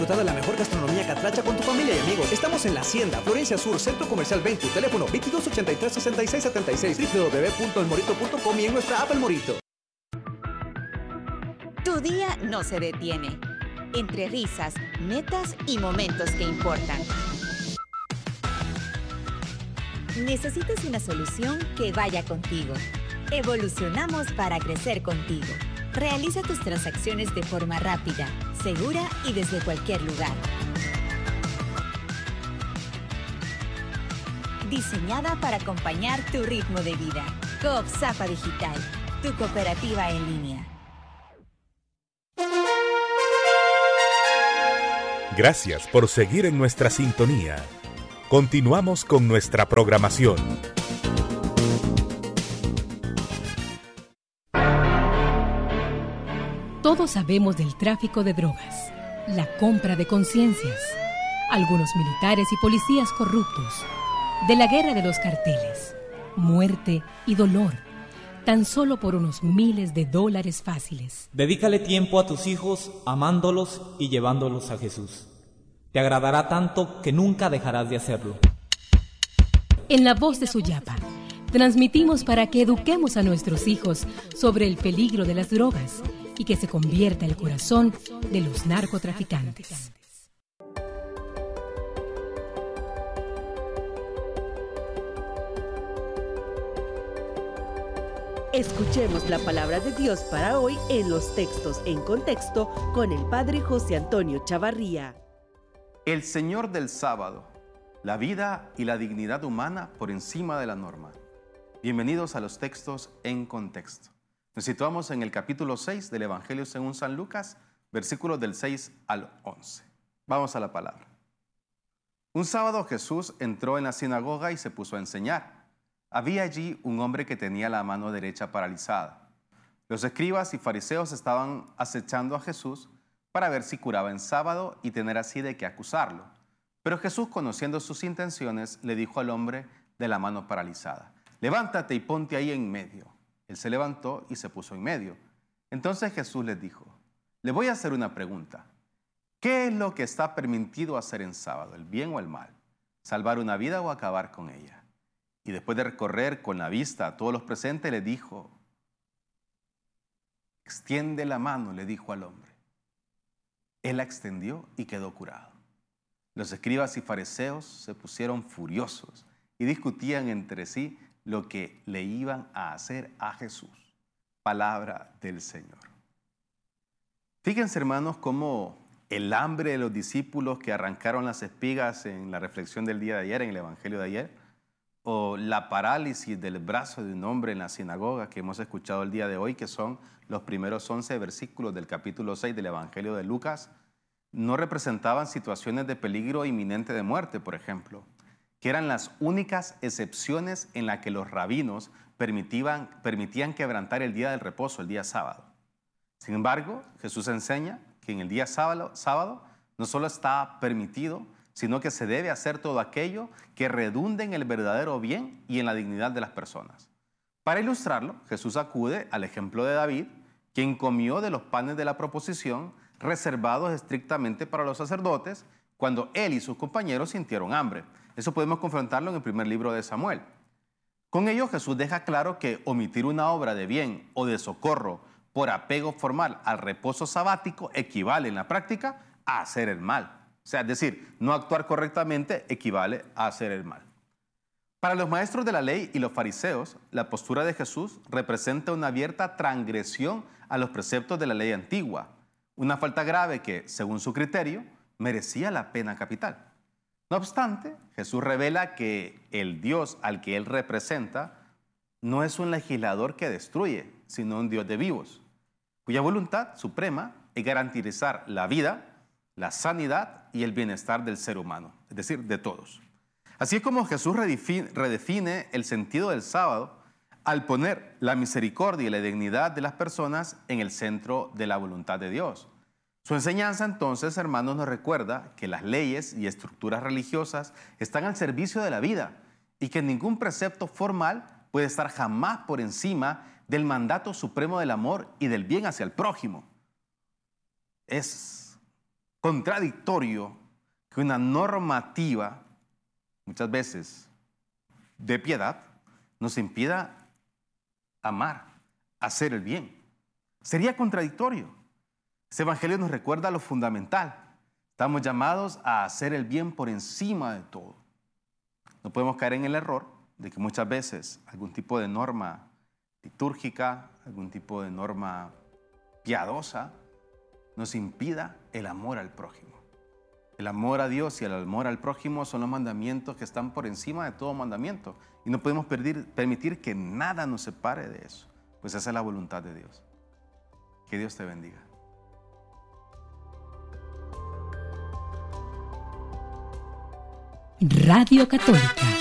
disfrutar de la mejor gastronomía catracha con tu familia y amigos. Estamos en La Hacienda, Florencia Sur, Centro Comercial 20, teléfono 2283-6676, www.elmorito.com y en nuestra app El Morito. Tu día no se detiene. Entre risas, metas y momentos que importan. Necesitas una solución que vaya contigo. Evolucionamos para crecer contigo. Realiza tus transacciones de forma rápida, segura y desde cualquier lugar. Diseñada para acompañar tu ritmo de vida. Coop Zafa Digital, tu cooperativa en línea. Gracias por seguir en nuestra sintonía. Continuamos con nuestra programación. Todos sabemos del tráfico de drogas, la compra de conciencias, algunos militares y policías corruptos, de la guerra de los carteles, muerte y dolor, tan solo por unos miles de dólares fáciles. Dedícale tiempo a tus hijos amándolos y llevándolos a Jesús. Te agradará tanto que nunca dejarás de hacerlo. En la voz de Suyapa, transmitimos para que eduquemos a nuestros hijos sobre el peligro de las drogas y que se convierta el corazón de los narcotraficantes. Escuchemos la palabra de Dios para hoy en los textos en contexto con el Padre José Antonio Chavarría. El Señor del sábado, la vida y la dignidad humana por encima de la norma. Bienvenidos a los textos en contexto. Nos situamos en el capítulo 6 del Evangelio según San Lucas, versículos del 6 al 11. Vamos a la palabra. Un sábado Jesús entró en la sinagoga y se puso a enseñar. Había allí un hombre que tenía la mano derecha paralizada. Los escribas y fariseos estaban acechando a Jesús para ver si curaba en sábado y tener así de qué acusarlo. Pero Jesús, conociendo sus intenciones, le dijo al hombre de la mano paralizada: levántate y ponte ahí en medio. Él se levantó y se puso en medio. Entonces Jesús les dijo: le voy a hacer una pregunta. ¿Qué es lo que está permitido hacer en sábado, el bien o el mal? ¿Salvar una vida o acabar con ella? Y después de recorrer con la vista a todos los presentes, le dijo: extiende la mano, le dijo al hombre. Él la extendió y quedó curado. Los escribas y fariseos se pusieron furiosos y discutían entre sí lo que le iban a hacer a Jesús. Palabra del Señor. Fíjense, hermanos, cómo el hambre de los discípulos que arrancaron las espigas en la reflexión del día de ayer, en el Evangelio de ayer, o la parálisis del brazo de un hombre en la sinagoga que hemos escuchado el día de hoy, que son los primeros 11 versículos del capítulo 6 del Evangelio de Lucas, no representaban situaciones de peligro inminente de muerte, por ejemplo, que eran las únicas excepciones en las que los rabinos permitían quebrantar el día del reposo, el día sábado. Sin embargo, Jesús enseña que en el día sábado no solo está permitido, sino que se debe hacer todo aquello que redunde en el verdadero bien y en la dignidad de las personas. Para ilustrarlo, Jesús acude al ejemplo de David, quien comió de los panes de la proposición reservados estrictamente para los sacerdotes cuando él y sus compañeros sintieron hambre. Eso podemos confrontarlo en el primer libro de Samuel. Con ello, Jesús deja claro que omitir una obra de bien o de socorro por apego formal al reposo sabático equivale en la práctica a hacer el mal. O sea, es decir, no actuar correctamente equivale a hacer el mal. Para los maestros de la ley y los fariseos, la postura de Jesús representa una abierta transgresión a los preceptos de la ley antigua, una falta grave que, según su criterio, merecía la pena capital. No obstante, Jesús revela que el Dios al que él representa no es un legislador que destruye, sino un Dios de vivos, cuya voluntad suprema es garantizar la vida, la sanidad y el bienestar del ser humano, es decir, de todos. Así es como Jesús redefine el sentido del sábado al poner la misericordia y la dignidad de las personas en el centro de la voluntad de Dios. Su enseñanza, entonces, hermanos, nos recuerda que las leyes y estructuras religiosas están al servicio de la vida y que ningún precepto formal puede estar jamás por encima del mandato supremo del amor y del bien hacia el prójimo. Es contradictorio que una normativa, muchas veces de piedad, nos impida amar, hacer el bien. Sería contradictorio. Este evangelio nos recuerda lo fundamental. Estamos llamados a hacer el bien por encima de todo. No podemos caer en el error de que muchas veces algún tipo de norma litúrgica, algún tipo de norma piadosa, nos impida el amor al prójimo. El amor a Dios y el amor al prójimo son los mandamientos que están por encima de todo mandamiento. Y no podemos permitir que nada nos separe de eso, pues esa es la voluntad de Dios. Que Dios te bendiga. Radio Católica.